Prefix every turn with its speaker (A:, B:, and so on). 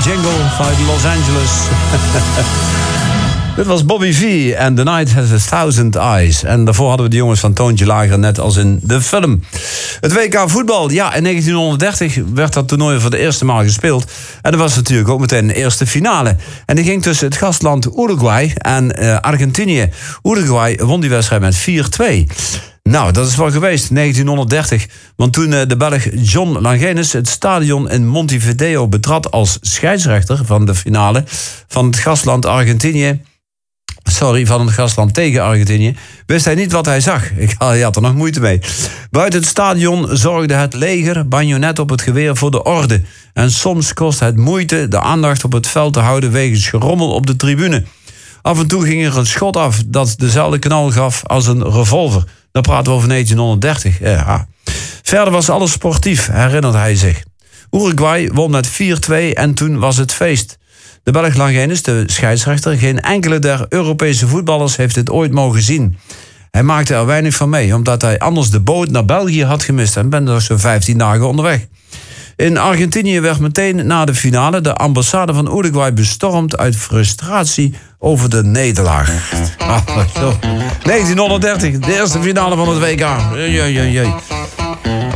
A: jingle vanuit Los Angeles. Dit was Bobby V en The Night Has 1000 Eyes. En daarvoor hadden we de jongens van Toontje Lager, net als in de film. Het WK voetbal, ja, in 1930 werd dat toernooi voor de eerste maal gespeeld. En er was natuurlijk ook meteen de eerste finale. En die ging tussen het gastland Uruguay en Argentinië. Uruguay won die wedstrijd met 4-2. Nou, dat is wel geweest, 1930. Want toen de Belg John Langenis het stadion in Montevideo betrad als scheidsrechter van de finale van het gastland van het gastland tegen Argentinië, wist hij niet wat hij zag. Hij had er nog moeite mee. Buiten het stadion zorgde het leger, bajonet op het geweer, voor de orde. En soms kost het moeite de aandacht op het veld te houden wegens gerommel op de tribune. Af en toe ging er een schot af dat dezelfde knal gaf als een revolver. Dan praten we over 1930. Ja. Verder was alles sportief, herinnert hij zich. Uruguay won met 4-2 en toen was het feest. De Belg Langenis, de scheidsrechter, geen enkele der Europese voetballers heeft dit ooit mogen zien. Hij maakte er weinig van mee, omdat hij anders de boot naar België had gemist en ben er zo'n 15 dagen onderweg. In Argentinië werd meteen na de finale de ambassade van Uruguay bestormd uit frustratie over de nederlaag. 1930, de eerste finale van het WK.